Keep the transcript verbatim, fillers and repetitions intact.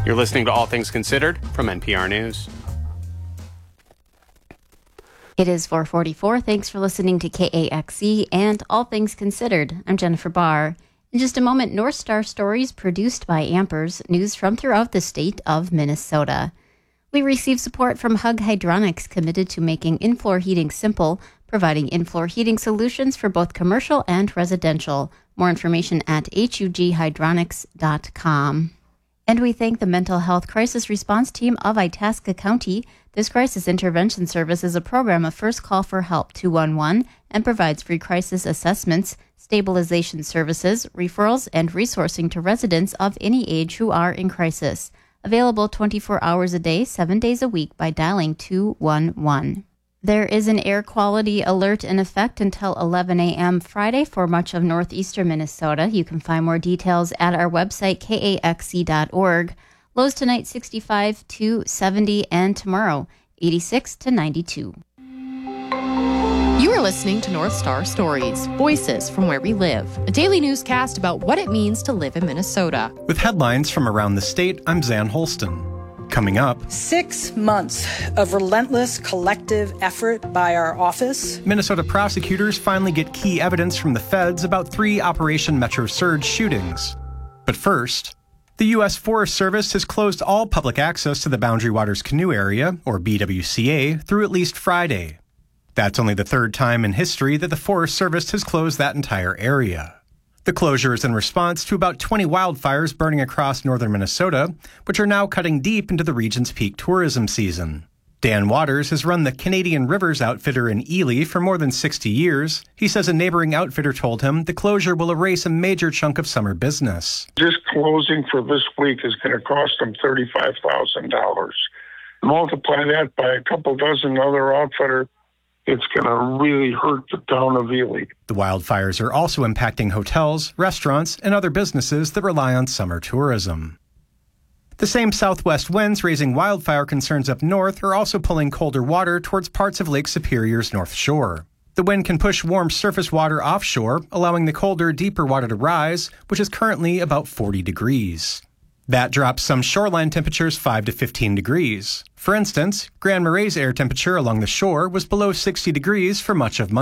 You're listening to All Things Considered from N P R News. It is four forty-four. Thanks for listening to K A X E and All Things Considered. I'm Jennifer Barr. In just a moment, North Star Stories produced by Ampers, news from throughout the state of Minnesota. We receive support from Hug Hydronics, committed to making in-floor heating simple, providing in-floor heating solutions for both commercial and residential. More information at hug hydronics dot com. And we thank the Mental Health Crisis Response Team of Itasca County. This crisis intervention service is a program of First Call for Help two one one and provides free crisis assessments, stabilization services, referrals, and resourcing to residents of any age who are in crisis. Available twenty-four hours a day, seven days a week by dialing two one one. There is an air quality alert in effect until eleven a.m. Friday for much of northeastern Minnesota. You can find more details at our website, K A X E dot org. Lows tonight sixty-five to seventy, and tomorrow eighty-six to ninety-two. You are listening to North Star Stories, voices from where we live, a daily newscast about what it means to live in Minnesota. With headlines from around the state, I'm Zan Holston. Coming up, Six months of relentless collective effort by our office. Minnesota prosecutors finally get key evidence from the feds about three Operation Metro Surge shootings. But first, the U S Forest Service has closed all public access to the Boundary Waters Canoe Area, or B W C A, through at least Friday. That's only the third time in history that the Forest Service has closed that entire area. The closure is in response to about twenty wildfires burning across northern Minnesota, which are now cutting deep into the region's peak tourism season. Dan Waters has run the Canadian Rivers outfitter in Ely for more than sixty years. He says a neighboring outfitter told him the closure will erase a major chunk of summer business. Just closing for this week is going to cost them thirty-five thousand dollars. Multiply that by a couple dozen other outfitters, it's going to really hurt the town of Ely. The wildfires are also impacting hotels, restaurants, and other businesses that rely on summer tourism. The same southwest winds raising wildfire concerns up north are also pulling colder water towards parts of Lake Superior's North Shore. The wind can push warm surface water offshore, allowing the colder, deeper water to rise, which is currently about forty degrees. That drops some shoreline temperatures five to fifteen degrees. For instance, Grand Marais' air temperature along the shore was below sixty degrees for much of Monday.